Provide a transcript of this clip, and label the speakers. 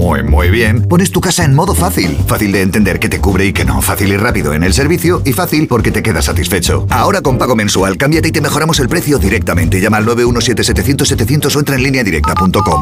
Speaker 1: muy bien, pones tu casa en modo fácil. Fácil de entender que te cubre y que no. Fácil y rápido en el servicio y fácil porque te quedas satisfecho. Ahora con pago mensual, cámbiate y te mejoramos el precio directamente. Llama al 917-700-700 o entra en lineadirecta.com.